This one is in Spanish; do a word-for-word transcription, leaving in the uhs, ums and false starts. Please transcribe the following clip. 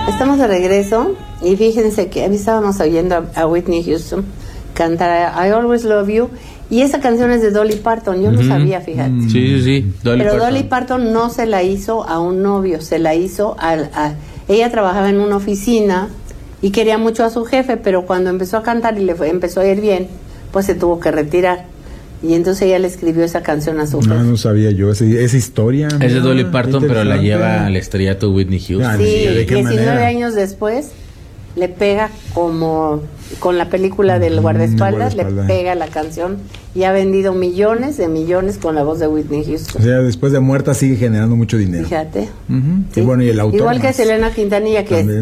Estamos de regreso y fíjense que estábamos oyendo a, a Whitney Houston cantar I Always Love You, y esa canción es de Dolly Parton. Yo uh-huh. no sabía, fíjate. Sí, sí, sí. Dolly Pero Parton. Dolly Parton no se la hizo a un novio, se la hizo a, a... Ella trabajaba en una oficina y quería mucho a su jefe, pero cuando empezó a cantar y le fue, empezó a ir bien, pues se tuvo que retirar. Y entonces ella le escribió esa canción a su jefe. No, no sabía yo esa, esa historia. Es de Dolly Parton, pero la lleva al estrellato Whitney Houston. Sí, diecinueve años después le pega como con la película del guardaespaldas, le pega la canción y ha vendido millones de millones con la voz de Whitney Houston. O sea, después de muerta sigue generando mucho dinero. Fíjate. Uh-huh. Sí. Y bueno, y el autor igual que más. Selena Quintanilla, que también